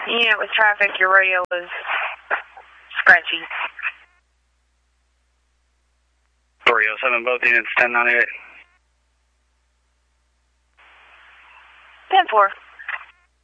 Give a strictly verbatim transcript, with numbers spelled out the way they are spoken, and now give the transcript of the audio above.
Unit with traffic, your radio is scratchy. three oh seven, both units, ten ninety-eight. ten four.